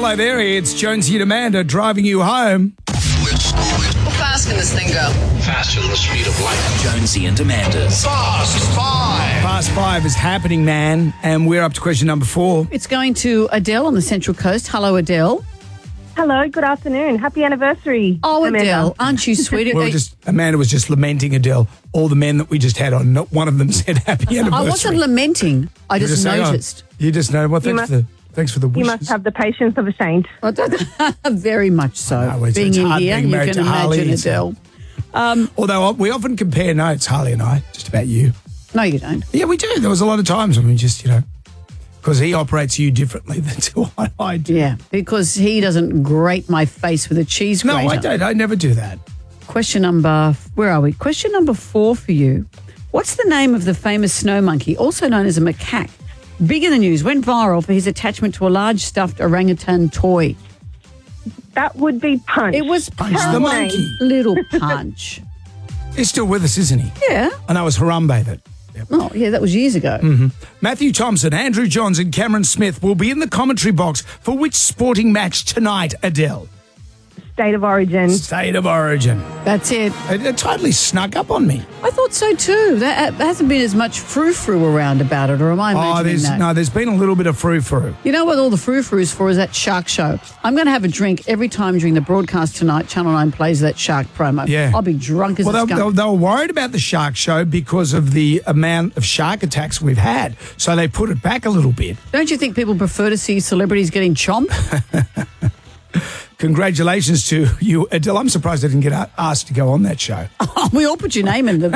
Hello there, it's Jonesy and Amanda driving you home. How fast can this thing go? Faster than the speed of light. Jonesy and Amanda's Fast Five. Fast Five is happening, man, and we're up to question number 4. It's going to Adele on the Central Coast. Hello, Adele. Hello, good afternoon. Happy anniversary. Oh, Amanda. Adele, aren't you sweet? Amanda was just lamenting, Adele, all the men that we just had on. Not one of them said happy anniversary. I wasn't lamenting. I just saying, noticed. You just know. Well, thanks for the wishes. You must have the patience of a saint. Very much so. No, it's Being in hard here, being you married can to Harley, imagine it's Adele. Although we often compare notes, Harley and I, just about you. No, you don't. Yeah, we do. There was a lot of times when we just, because he operates you differently than what I do. Yeah, because he doesn't grate my face with a cheese grater. No, I don't. I never do that. Question number, where are we? Question number 4 for you. What's the name of the famous snow monkey, also known as a macaque? Big in the news, went viral for his attachment to a large stuffed orangutan toy. That would be Punch. It was Punch the monkey. Little Punch. He's still with us, isn't he? Yeah. I know it was Harambe that. Yep. Oh, yeah, that was years ago. Matthew Thompson, Andrew Johns and Cameron Smith will be in the commentary box for which sporting match tonight, Adele? State of Origin. State of Origin. That's it. It totally snuck up on me. I thought so too. There hasn't been as much frou-frou around about it, or am I imagining that? there's been a little bit of frou-frou. You know what all the frou-frou's for is that shark show. I'm going to have a drink every time during the broadcast tonight. Channel 9 plays that shark promo. Yeah. I'll be drunk as a Well, skunk. they were worried about the shark show because of the amount of shark attacks we've had. So they put it back a little bit. Don't you think people prefer to see celebrities getting chomped? Congratulations to you, Adele. I'm surprised I didn't get asked to go on that show. We all put your name in the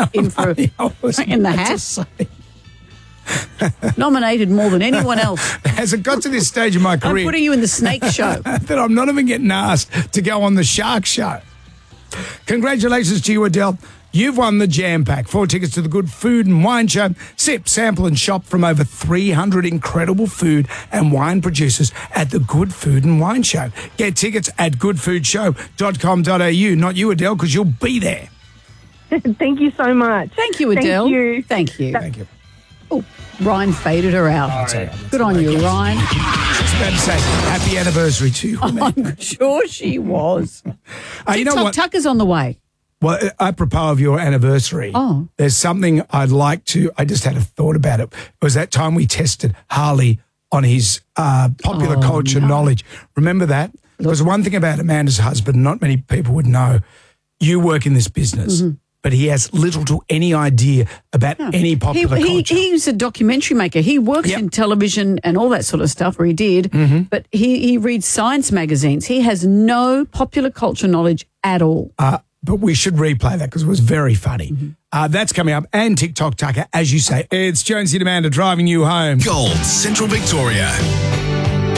hat. Nominated more than anyone else. Has it got to this stage of my I'm career putting you in the snake show. that I'm not even getting asked to go on the shark show? Congratulations to you, Adele. You've won the Jam Pack. 4 tickets to the Good Food and Wine Show. Sip, sample and shop from over 300 incredible food and wine producers at the Good Food and Wine Show. Get tickets at goodfoodshow.com.au. Not you, Adele, because you'll be there. Thank you so much. Thank you, Adele. Thank you. Thank you. Thank you. Oh, Ryan faded her out. Good on you, Ryan. I was about to say happy anniversary to you. I'm sure she was. You know what? Tucker's on the way. Well, apropos of your anniversary, there's something I'd like to, I just had a thought about it. It was that time we tested Harley on his popular culture knowledge. Remember that? Because one thing about Amanda's husband, not many people would know, you work in this business, but he has little to any idea about any popular culture. He's a documentary maker. He works in television and all that sort of stuff, or he did, but he reads science magazines. He has no popular culture knowledge at all. But we should replay that because it was very funny. That's coming up. And TikTok Tucker, as you say. It's Jonesy and Amanda driving you home. Gold, Central Victoria.